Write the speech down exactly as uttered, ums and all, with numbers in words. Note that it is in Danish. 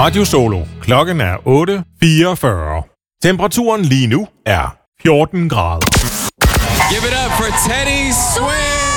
Radio Solo. Klokken er otte fireogfyrre. Temperaturen lige nu er fjorten grader. Give it up for Teddy Swims!